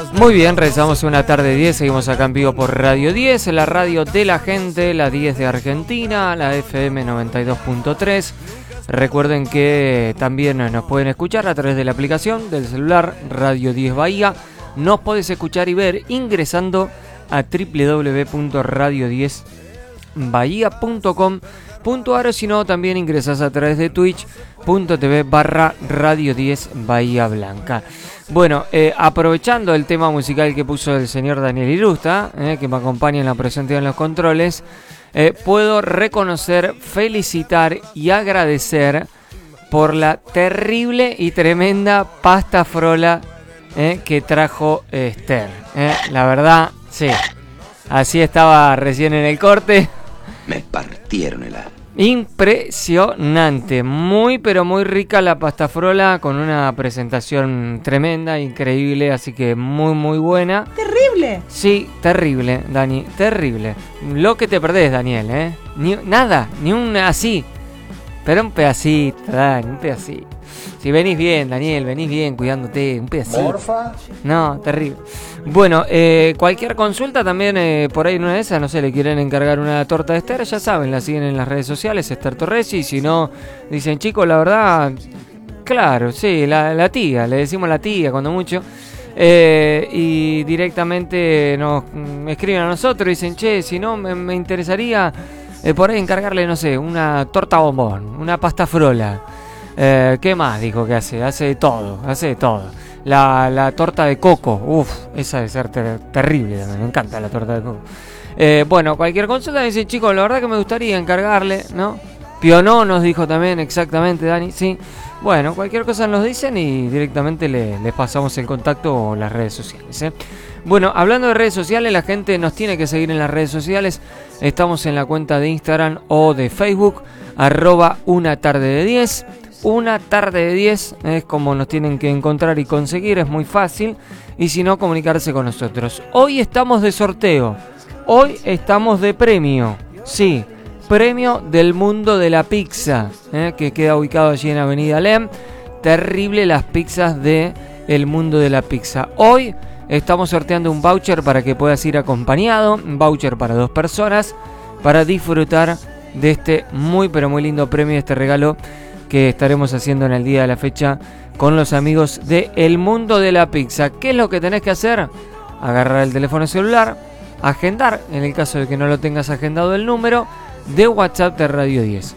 Muy bien, regresamos una tarde 10, seguimos acá en vivo por Radio 10, la radio de la gente, la 10 de Argentina, la FM 92.3. Recuerden que también nos pueden escuchar a través de la aplicación del celular Radio 10 Bahía. Nos podés escuchar y ver ingresando a www.radio10bahía.com.ar, o si no, también ingresás a través de twitch.tv/Radio 10 Bahía Blanca. Bueno, aprovechando el tema musical que puso el señor Daniel Irusta, que me acompaña en la presentación en los controles, puedo reconocer, felicitar y agradecer por la terrible y tremenda pasta frola que trajo Esther. La verdad, sí, así estaba recién en el corte. Me partieron el alma. Impresionante, muy pero muy rica la pasta frola, con una presentación tremenda, increíble, así que muy muy buena. ¿Terrible? Sí, terrible, Dani, terrible. Lo que te perdés, Daniel, nada, ni un así, pero un pedacito, Dani, un pedacito. Si venís bien, Daniel, venís bien, cuidándote, un pedacito. Morfa. No, terrible. Bueno, cualquier consulta también, por ahí en una de esas, no sé, le quieren encargar una torta de Esther, ya saben, la siguen en las redes sociales, Esther Torresi. Si no, dicen, chicos, la verdad, claro, sí, la tía, le decimos la tía cuando mucho. Y directamente nos escriben a nosotros y dicen, che, si no, me interesaría por ahí encargarle, no sé, una torta bombón, una pasta frola. ¿Qué más dijo que hace? Hace de todo, hace de todo. La torta de coco, esa debe ser terrible, me encanta la torta de coco. Bueno, cualquier consulta, dice, chicos, la verdad que me gustaría encargarle, ¿no? Pionó nos dijo también, exactamente, Dani, sí. Bueno, cualquier cosa nos dicen y directamente les pasamos el contacto o las redes sociales, Bueno, hablando de redes sociales, la gente nos tiene que seguir en las redes sociales. Estamos en la cuenta de Instagram o de Facebook, @unatarde10. Una tarde de 10 es como nos tienen que encontrar y conseguir, es muy fácil. Y si no, comunicarse con nosotros. Hoy estamos de sorteo, hoy estamos de premio. Sí, premio del mundo de la pizza, que queda ubicado allí en Avenida Lem. Terrible las pizzas de el mundo de la pizza. Hoy estamos sorteando un voucher para que puedas ir acompañado, un voucher para 2 personas, para disfrutar de este muy pero muy lindo premio, este regalo que estaremos haciendo en el día de la fecha con los amigos de El Mundo de la Pizza. ¿Qué es lo que tenés que hacer? Agarrar el teléfono celular, agendar, en el caso de que no lo tengas agendado, el número de WhatsApp de Radio 10,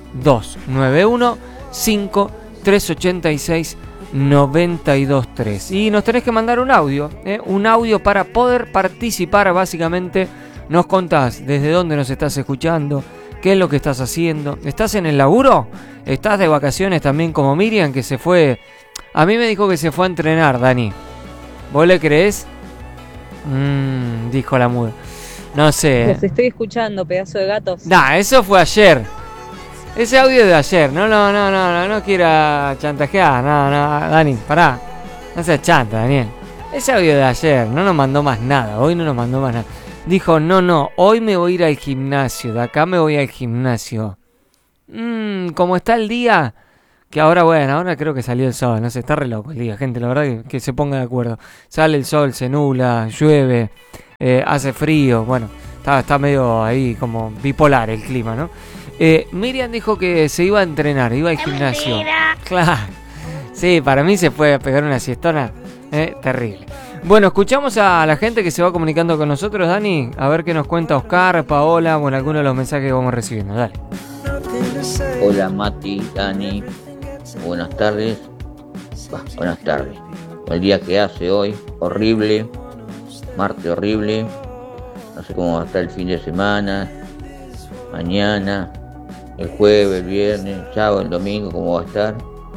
291-5386-923. Y nos tenés que mandar un audio para poder participar. Básicamente nos contás desde dónde nos estás escuchando, qué es lo que estás haciendo. ¿Estás en el laburo? ¿Estás de vacaciones también como Miriam, que se fue? A mí me dijo que se fue a entrenar, Dani. ¿Vos le creés? Dijo la muda. No sé. Los estoy escuchando, pedazo de gatos. Nah, eso fue ayer. Ese audio es de ayer. No quiera chantajear. No, Dani, pará. No seas chanta, Daniel. Ese audio de ayer, no nos mandó más nada. Hoy no nos mandó más nada. Dijo, no, hoy me voy a ir al gimnasio. De acá me voy al gimnasio. Como está el día, que ahora creo que salió el sol. No sé, está re loco el día, gente. La verdad que se ponga de acuerdo. Sale el sol, se nubla, llueve, hace frío. Bueno, está medio ahí como bipolar el clima, ¿no? Miriam dijo que se iba a entrenar, iba al gimnasio. Mentira. Claro. Sí, para mí se fue a pegar una siestona terrible. Bueno, escuchamos a la gente que se va comunicando con nosotros, Dani. A ver qué nos cuenta Oscar, Paola, algunos de los mensajes que vamos recibiendo. Dale. Hola Mati, Dani. Buenas tardes. Buenas tardes. El día que hace hoy, horrible. Martes horrible. No sé cómo va a estar el fin de semana. Mañana, el jueves, el viernes, el sábado, el domingo, cómo va a estar.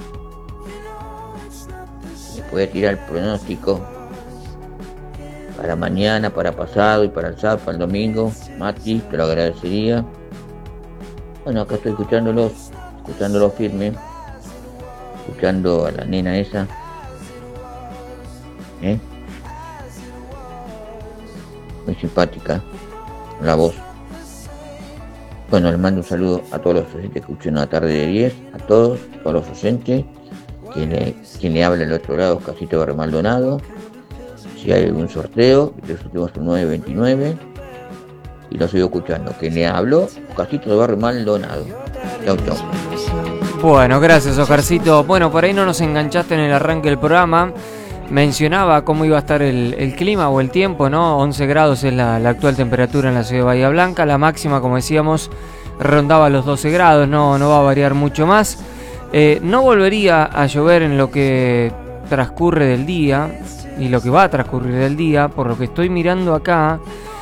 Me puede tirar el pronóstico para mañana, para pasado y para el sábado, para el domingo. Mati, te lo agradecería. Bueno, acá estoy escuchándolo firme, escuchando a la nena esa, muy simpática la voz. Bueno, les mando un saludo a todos los oyentes que escuchan la tarde de 10, a todos los oyentes. Quien le habla al otro lado, Oscarcito Barrio Maldonado. si hay algún sorteo. El sorteo es un 929 y lo sigo escuchando. Que le habló Casito de Barrio Maldonado. Chau, chau. Bueno, gracias, Oscarcito. Bueno, por ahí no nos enganchaste en el arranque del programa. Mencionaba cómo iba a estar el clima o el tiempo, ¿no? 11 grados es la actual temperatura en la ciudad de Bahía Blanca. La máxima, como decíamos, rondaba los 12 grados, no va a variar mucho más. No volvería a llover en lo que transcurre del día y lo que va a transcurrir del día. Por lo que estoy mirando acá,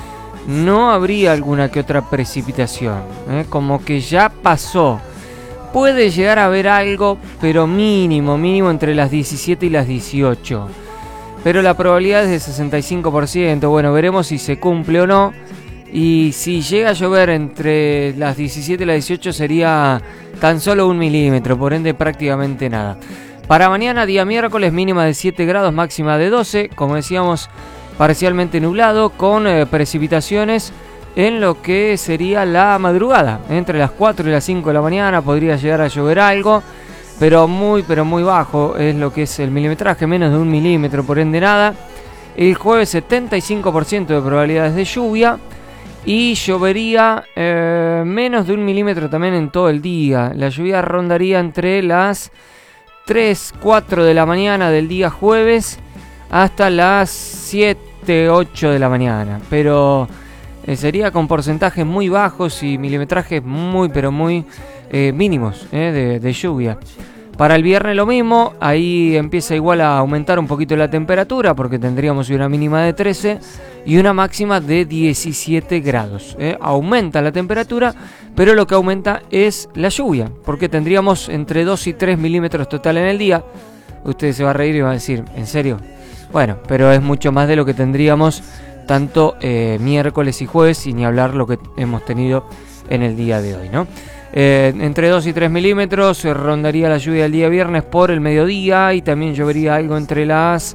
no habría alguna que otra precipitación, como que ya pasó. Puede llegar a haber algo, pero mínimo entre las 17 y las 18. Pero la probabilidad es de 65%. Bueno, veremos si se cumple o no. Y si llega a llover entre las 17 y las 18 sería tan solo 1 milímetro, por ende prácticamente nada. Para mañana, día miércoles, mínima de 7 grados, máxima de 12. Como decíamos, parcialmente nublado con precipitaciones en lo que sería la madrugada. Entre las 4 y las 5 de la mañana podría llegar a llover algo, pero muy bajo es lo que es el milimetraje, menos de 1 milímetro, por ende nada. El jueves 75% de probabilidades de lluvia y llovería menos de 1 milímetro también en todo el día. La lluvia rondaría entre las 3, 4 de la mañana del día jueves hasta las 7, 8 de la mañana, pero sería con porcentajes muy bajos y milimetrajes muy mínimos de lluvia. Para el viernes lo mismo, ahí empieza igual a aumentar un poquito la temperatura porque tendríamos una mínima de 13 y una máxima de 17 grados. Aumenta la temperatura, pero lo que aumenta es la lluvia, porque tendríamos entre 2 y 3 milímetros total en el día. Usted se va a reír y va a decir, ¿en serio? Bueno, pero es mucho más de lo que tendríamos tanto miércoles y jueves, y ni hablar lo que hemos tenido en el día de hoy, ¿no? Entre 2 y 3 milímetros rondaría la lluvia el día viernes por el mediodía, y también llovería algo entre las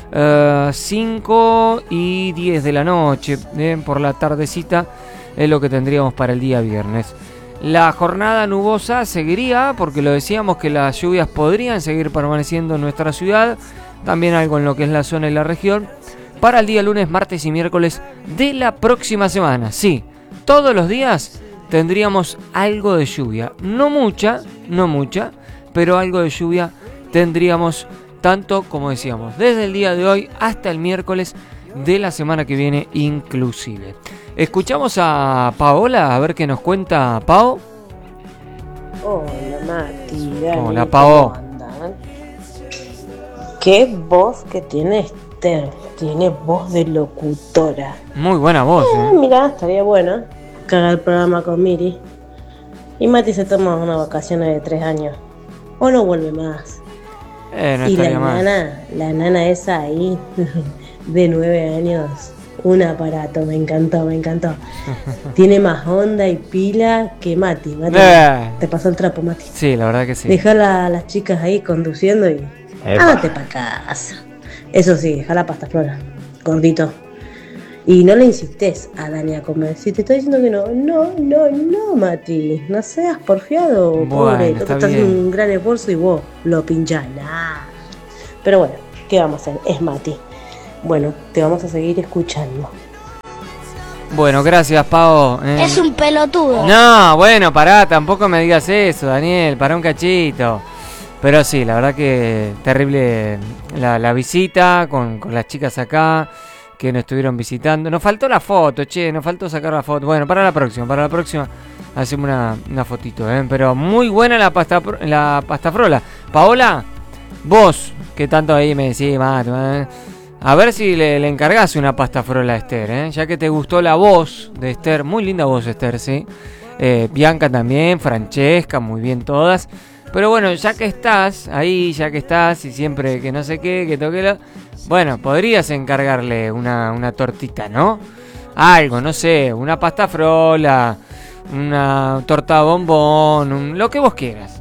5 y 10 de la noche, por la tardecita es lo que tendríamos para el día viernes. La jornada nubosa seguiría, porque lo decíamos que las lluvias podrían seguir permaneciendo en nuestra ciudad, también algo en lo que es la zona y la región, para el día lunes, martes y miércoles de la próxima semana. Sí, todos los días tendríamos algo de lluvia. No mucha, pero algo de lluvia tendríamos, tanto como decíamos, desde el día de hoy hasta el miércoles de la semana que viene inclusive. Escuchamos a Paola, a ver qué nos cuenta Pao. Hola Mati, Dani, hola Pao. ¿cómo andan? Qué voz que tiene Esther, tiene voz de locutora. Muy buena voz. Mira, estaría buena cagar el programa con Miri. Y Mati se toma unas vacaciones de 3 años. O no vuelve más. No y la nana esa ahí, de 9 años, un aparato, me encantó. Tiene más onda y pila que Mati. Te pasó el trapo, Mati. Sí, la verdad que sí. Dejala a las chicas ahí conduciendo y ándate para casa. Eso sí, dejala pasta flora, gordito. Y no le insistes a Dani a comer. Si te está diciendo que no, Mati. No seas porfiado, bueno, pobre. Tú estás haciendo bien. un gran esfuerzo y vos lo pinchás. Nah. Pero bueno, ¿qué vamos a hacer? Es Mati. Bueno, te vamos a seguir escuchando. Bueno, gracias, Pao. Es un pelotudo. No, bueno, pará, tampoco me digas eso, Daniel. Pará un cachito. Pero sí, la verdad que terrible la visita con las chicas acá que nos estuvieron visitando. Nos faltó la foto, nos faltó sacar la foto. Bueno, para la próxima hacemos una fotito, pero muy buena la pasta frola. Paola, vos, que tanto ahí me decís, a ver si le encargás una pasta frola a Esther, ya que te gustó la voz de Esther. Muy linda voz, Esther, sí. Bianca también, Francesca, muy bien todas. Pero bueno, ya que estás ahí, y siempre que no sé qué, que toque bueno, podrías encargarle una tortita, ¿no? Algo, no sé, una pasta frola, una torta de bombón, lo que vos quieras,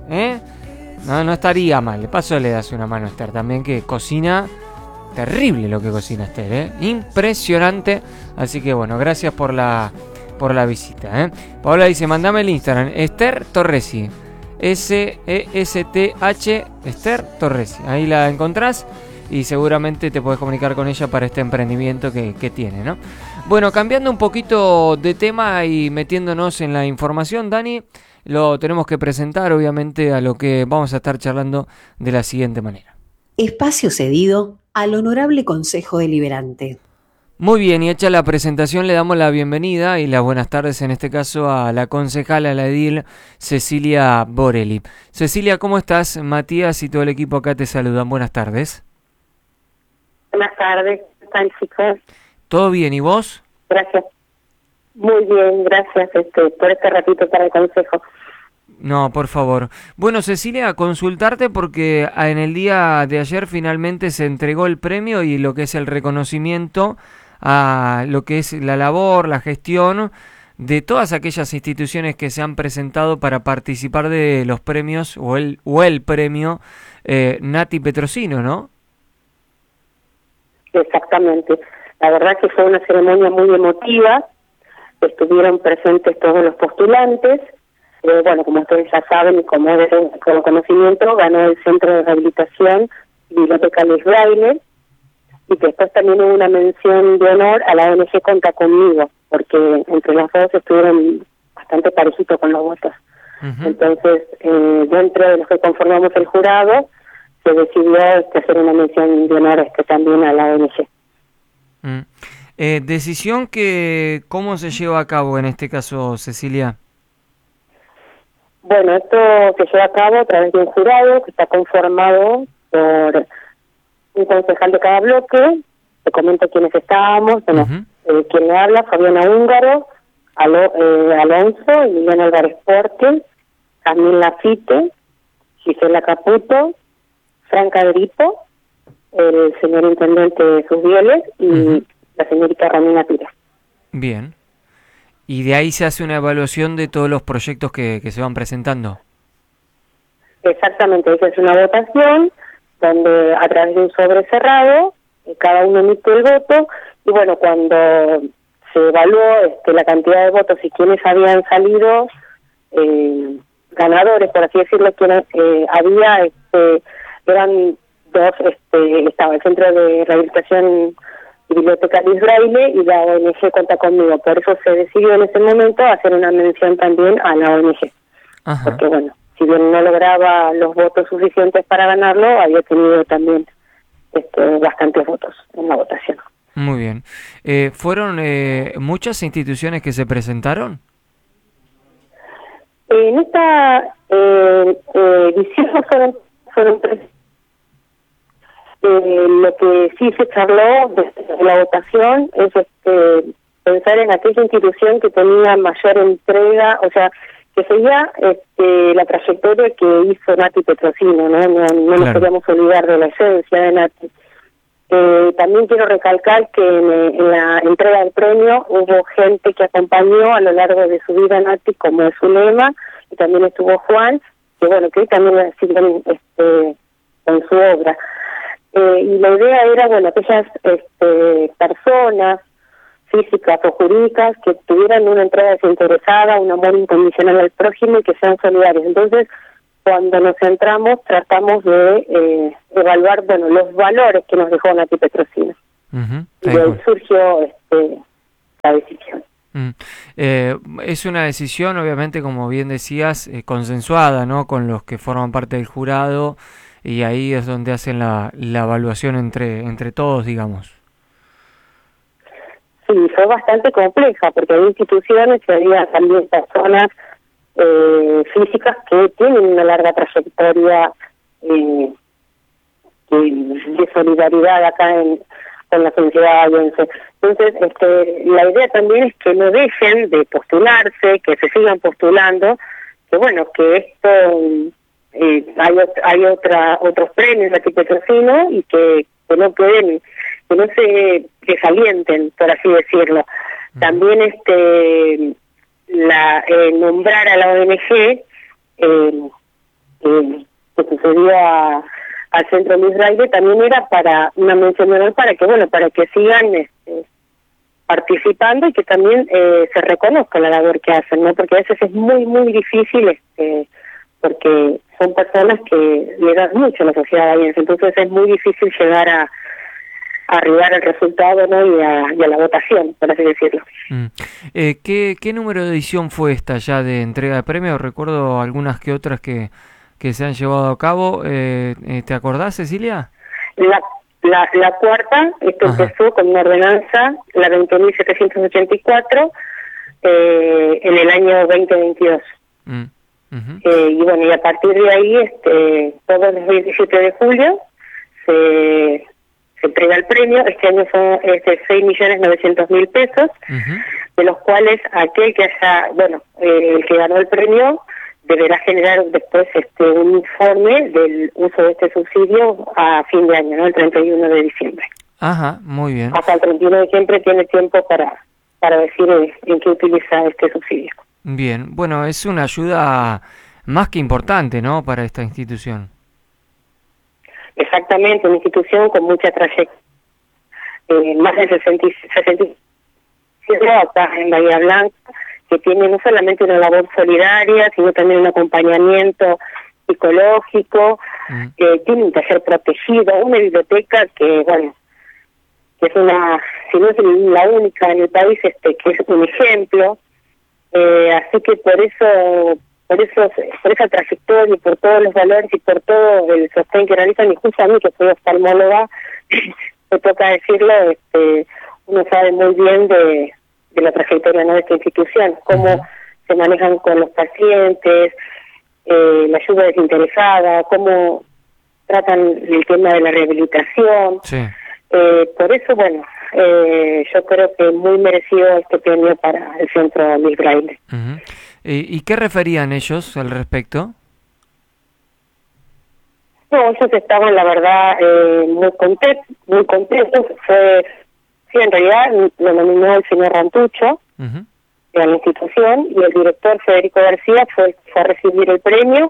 No estaría mal. De paso le das una mano a Esther también, que cocina terrible lo que cocina Esther, impresionante. Así que bueno, gracias por la visita, Paola dice, mandame el Instagram, Esther Torresi, SESTH, Esther Torresi. Ahí la encontrás y seguramente te podés comunicar con ella para este emprendimiento que tiene, ¿no? Bueno, cambiando un poquito de tema y metiéndonos en la información, Dani, lo tenemos que presentar obviamente a lo que vamos a estar charlando de la siguiente manera. Espacio cedido al Honorable Consejo Deliberante. Muy bien, y hecha la presentación le damos la bienvenida y las buenas tardes en este caso a la concejala, la edil Cecilia Borelli. Cecilia, ¿cómo estás? Matías y todo el equipo acá te saludan. Buenas tardes. Buenas tardes, ¿cómo están, chicos? ¿Todo bien? ¿Y vos? Gracias. Muy bien, gracias por este ratito para el consejo. No, por favor. Bueno, Cecilia, consultarte porque en el día de ayer finalmente se entregó el premio y lo que es el reconocimiento a lo que es la labor, la gestión de todas aquellas instituciones que se han presentado para participar de los premios o el premio Nati Petrosino, ¿no? Exactamente. La verdad que fue una ceremonia muy emotiva. Estuvieron presentes todos los postulantes. Bueno, como ustedes ya saben y como es con conocimiento, ganó el Centro de Rehabilitación Biblioteca Luis Braille, y después también hubo una mención de honor a la ONG Conta Conmigo, porque entre los dos estuvieron bastante parejitos con los votos. Entonces, dentro de los que conformamos el jurado, se decidió hacer una mención de honor también a la ONG. Decisión que, ¿cómo se lleva a cabo en este caso, Cecilia? Bueno, esto se lleva a cabo a través de un jurado que está conformado por un concejal de cada bloque. Te comento quiénes estábamos. Bueno, quien le habla, Fabiana Húngaro, Alonso, Emiliano Álvarez Porte, Camil Lafite, Gisela Caputo, Franca Gripo, el señor intendente Susbieles y la señorita Romina Pires. Bien. Y de ahí se hace una evaluación de todos los proyectos que se van presentando. Exactamente, esa es una votación donde a través de un sobre cerrado cada uno emite el voto y bueno, cuando se evaluó la cantidad de votos y quienes habían salido ganadores, por así decirlo, quienes había eran dos, estaba el Centro de Rehabilitación Biblioteca Luis Braille y la ONG Conta Conmigo. Por eso se decidió en ese momento hacer una mención también a la ONG. Porque bueno, si bien no lograba los votos suficientes para ganarlo, había tenido también bastantes votos en la votación. Muy bien. ¿Fueron muchas instituciones que se presentaron? En esta edición fueron tres. Lo que sí se charló desde la votación es pensar en aquella institución que tenía mayor entrega, o sea, que seguía la trayectoria que hizo Nati Petrosino, ¿no? No nos podíamos olvidar de la esencia de Nati. También quiero recalcar que en la entrega del premio hubo gente que acompañó a lo largo de su vida a Nati, como es su lema, y también estuvo Juan, que bueno, que también sirven con su obra. Y la idea era, bueno, aquellas personas físicas o jurídicas que tuvieran una entrega desinteresada, un amor incondicional al prójimo y que sean solidarios. Entonces, cuando nos centramos, tratamos de evaluar, bueno, los valores que nos dejó Nati Petrosino. Y de ahí surgió la decisión. Es una decisión, obviamente, como bien decías, consensuada, ¿no? Con los que forman parte del jurado. Y ahí es donde hacen la evaluación entre todos, digamos. Sí, fue bastante compleja, porque hay instituciones y había también personas físicas que tienen una larga trayectoria de solidaridad acá con la sociedad albense. Entonces, la idea también es que no dejen de postularse, que se sigan postulando, que bueno, que esto... hay otros premios Nati Petrosino y que no queden, que no se desalienten, por así decirlo. También nombrar a la ONG que sucedió al Centro Luis Braille también era para una mención de honor para que sigan participando y que también se reconozca la labor que hacen, ¿no? Porque a veces es muy muy difícil porque son personas que le dan mucho a la sociedad bahiense, entonces es muy difícil llegar a arribar al resultado, ¿no? y a la votación, por así decirlo. ¿Qué número de edición fue esta ya de entrega de premios? Recuerdo algunas que otras que se han llevado a cabo. ¿Te acordás, Cecilia? La cuarta, esto empezó con una ordenanza, la 20.784, en el año 2022. Y bueno, y a partir de ahí, todos los 27 de julio se entrega el premio. Este año son 6.900.000 pesos, de los cuales aquel que haya, el que ganó el premio deberá generar después un informe del uso de este subsidio a fin de año, ¿no? El 31 de diciembre. Ajá, muy bien. Hasta el 31 de diciembre tiene tiempo para decir en qué utiliza este subsidio. Bien, bueno, es una ayuda más que importante, ¿no?, para esta institución. Exactamente, una institución con mucha trayectoria. Más de 67 acá en Bahía Blanca, que tiene no solamente una labor solidaria, sino también un acompañamiento psicológico, tiene un taller protegido, una biblioteca que, que es una, si no es la única en el país, que es un ejemplo. Así que por esa trayectoria y por todos los valores y por todo el sostén que realizan, y justo a mí que soy oftalmóloga, me toca decirlo, uno sabe muy bien de la trayectoria, ¿no?, de esta institución, cómo se manejan con los pacientes, la ayuda desinteresada, cómo tratan el tema de la rehabilitación. Sí. Por eso, yo creo que muy merecido este premio para el Centro Luis Braille. ¿Y qué referían ellos al respecto? No, ellos estaban, la verdad, muy contentos. Sí, en realidad lo nominó el señor Rantucho de la institución, y el director Federico García fue a recibir el premio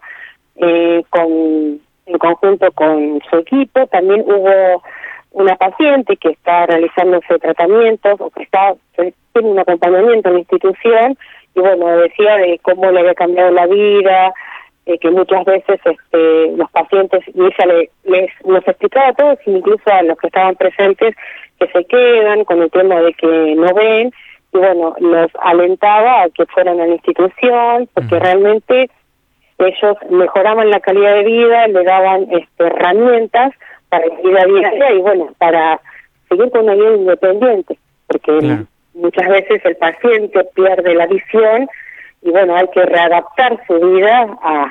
en conjunto con su equipo. También hubo una paciente que está realizándose tratamientos o que tiene un acompañamiento en la institución, y decía de cómo le había cambiado la vida, que muchas veces los pacientes, y ella nos explicaba a todos, incluso a los que estaban presentes, que se quedan con el tema de que no ven, y los alentaba a que fueran a la institución, porque realmente ellos mejoraban la calidad de vida, le daban herramientas para la vida diaria y para seguir con una vida independiente, porque muchas veces el paciente pierde la visión y hay que readaptar su vida a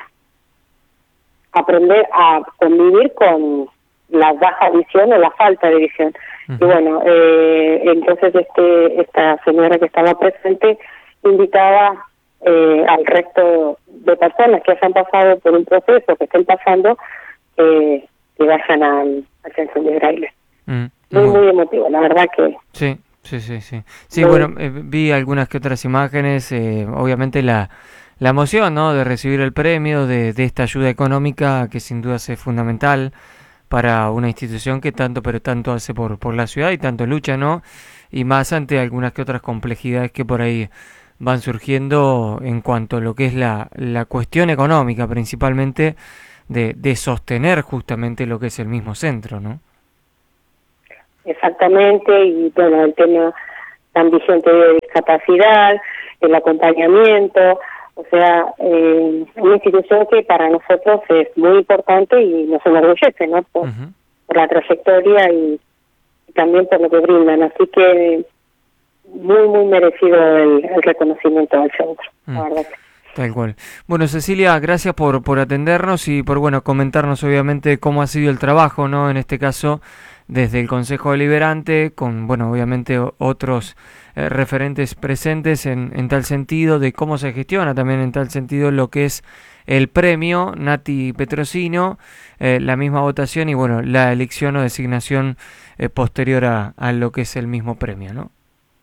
aprender a convivir con la baja visión o la falta de visión. Y entonces esta señora que estaba presente invitaba al resto de personas que hayan pasado por un proceso, que estén pasando, que vayan al Centro de Braille. Muy emotivo, la verdad que... Sí. Sí, vi algunas que otras imágenes, obviamente la emoción, ¿no?, de recibir el premio, de esta ayuda económica que sin duda es fundamental para una institución que tanto hace por la ciudad y tanto lucha, ¿no?, y más ante algunas que otras complejidades que por ahí van surgiendo en cuanto a lo que es la cuestión económica, principalmente de sostener justamente lo que es el mismo centro, ¿no? Exactamente, y el tema tan vigente de discapacidad, el acompañamiento, una institución que para nosotros es muy importante y nos enorgullece, ¿no?, por la trayectoria y también por lo que brindan, así que muy merecido el reconocimiento del centro, la verdad. Tal cual. Bueno, Cecilia, gracias por atendernos y por comentarnos obviamente cómo ha sido el trabajo, ¿no?, en este caso desde el Consejo Deliberante, con obviamente otros referentes presentes en tal sentido, de cómo se gestiona también en tal sentido lo que es el premio Nati Petrosino, la misma votación y la elección o designación posterior a lo que es el mismo premio, ¿no?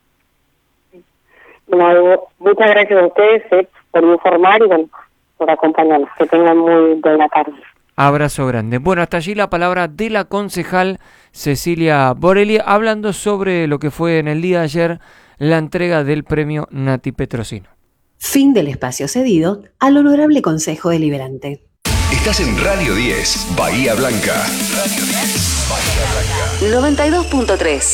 Muchas gracias a ustedes por informar y por acompañarnos. Que tengan muy buena tarde. Abrazo grande. Bueno, hasta allí la palabra de la concejal Cecilia Borelli, hablando sobre lo que fue en el día de ayer la entrega del premio Nati Petrosino. Fin del espacio cedido al Honorable Consejo Deliberante. Estás en Radio 10, Bahía Blanca. Radio 10, Bahía Blanca. 92.3.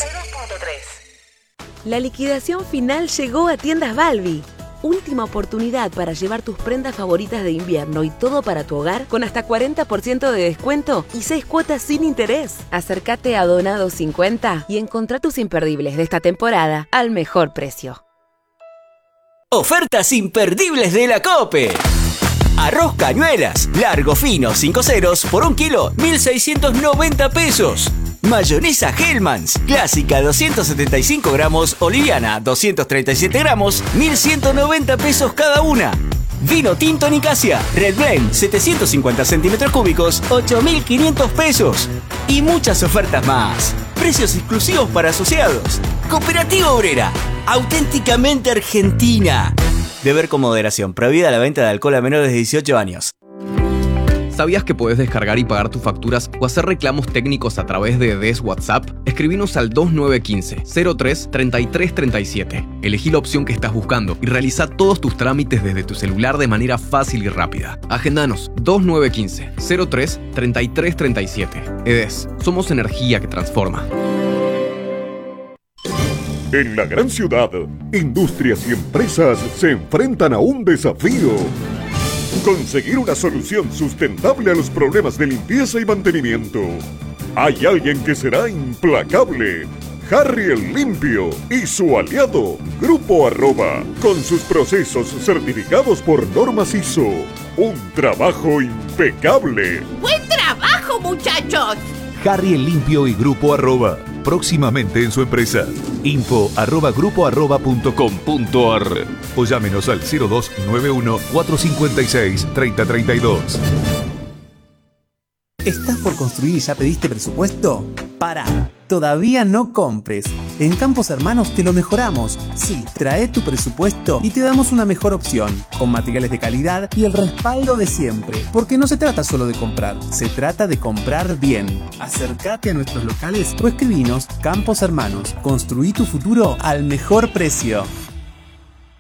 La liquidación final llegó a Tiendas Balbi. Última oportunidad para llevar tus prendas favoritas de invierno y todo para tu hogar con hasta 40% de descuento y 6 cuotas sin interés. Acércate a Donado 50 y encontrá tus imperdibles de esta temporada al mejor precio. Ofertas imperdibles de la COPE. Arroz Cañuelas, largo fino, 5 ceros, por 1 kilo, 1.690 pesos. Mayonesa Hellmann's, clásica, 275 gramos, o liviana, 237 gramos, 1.190 pesos cada una. Vino tinto Nicasia, Red Blend, 750 centímetros cúbicos, 8.500 pesos. Y muchas ofertas más. Precios exclusivos para asociados. Cooperativa Obrera, auténticamente argentina. Beber con moderación. Prohibida la venta de alcohol a menores de 18 años. ¿Sabías que puedes descargar y pagar tus facturas o hacer reclamos técnicos a través de DES WhatsApp? Escribinos al 2915-03-3337. Elegí la opción que estás buscando y realiza todos tus trámites desde tu celular de manera fácil y rápida. Agendanos 2915-03-3337. EDES, somos energía que transforma. En la gran ciudad, industrias y empresas se enfrentan a un desafío. Conseguir una solución sustentable a los problemas de limpieza y mantenimiento. Hay alguien que será implacable. Harry el Limpio y su aliado, Grupo Arroba, con sus procesos certificados por normas ISO. Un trabajo impecable. ¡Buen trabajo, muchachos! Harry el Limpio y Grupo Arroba, próximamente en su empresa. info@grupoarroba.com.ar o llámenos al 0291-456-3032. ¿Estás por construir y ya pediste presupuesto? ¡Para! Todavía no compres. En Campos Hermanos te lo mejoramos. Sí, trae tu presupuesto y te damos una mejor opción, con materiales de calidad y el respaldo de siempre. Porque no se trata solo de comprar, se trata de comprar bien. Acércate a nuestros locales o escribinos. Campos Hermanos, construí tu futuro al mejor precio.